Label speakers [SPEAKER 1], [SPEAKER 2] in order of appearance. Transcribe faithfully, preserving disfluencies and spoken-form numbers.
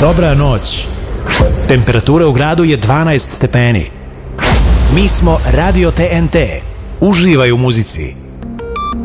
[SPEAKER 1] Dobra noć. Temperatura u gradu je dvanaest stepeni. Mi smo Radio T N T. Uživaj u muzici.